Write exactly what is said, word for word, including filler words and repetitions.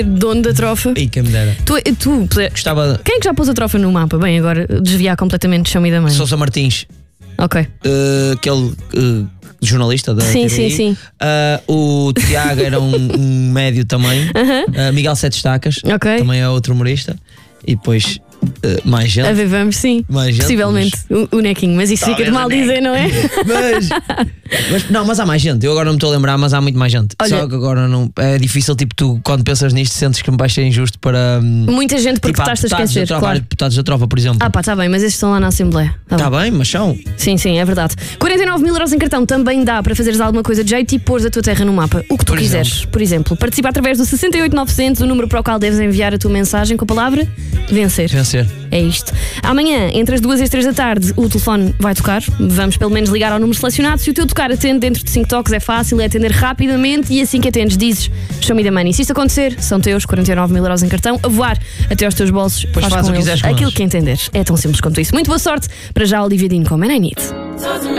dono da trofa. E quem me dera. Tu, tu, Gostava. quem é que já pôs a trofa no mapa? Bem, agora desviar completamente de Show Me the Money. Sousa Martins, Ok. uh, aquele uh, jornalista da Sim, T V I. sim, sim. Uh, o Tiago era um, um médio também. Aham. Uh, Miguel Sete Estacas, Ok. também é outro humorista. E depois uh, mais gente. A ver, vamos, sim. Mais gente, Possivelmente o, o Nequinho, mas isso fica de Talvez mal o Neco. dizer, não é? Mas, mas não, mas há mais gente. Eu agora não me estou a lembrar, mas há muito mais gente. Olha- Só que agora não é difícil. Tipo, tu quando pensas nisto, sentes que me vai ser injusto para hum, Muita gente porque tipo, há estás a deputados da esquecer, tropa, há claro. deputados da tropa, por exemplo. Ah, pá, está bem, mas esses estão lá na Assembleia. Tá Está bem. bem, mas são. Sim, sim, é verdade. quarenta e nove mil euros em cartão também dá para fazeres alguma coisa de jeito e pôres a tua terra no mapa. O que tu Por quiseres. Por exemplo, participa através do sessenta e oito novecentos, o número para o qual deves enviar a tua mensagem com a palavra vencer. Vencer. É isto. Amanhã, entre as duas e as três da tarde, o telefone vai tocar. Vamos pelo menos ligar ao número selecionado. Se o teu tocar atende dentro de cinco toques, é fácil, é atender rapidamente e assim que atendes, dizes Show Me the Money. Se isto acontecer, são teus quarenta e nove mil euros em cartão a voar até aos teus bolsos. Pois Faz faz com o que eles quiseres com aquilo eles. que entenderes. É tão simples quanto isso. Muito boa sorte. Para já, Olivia Dean com Man I Need.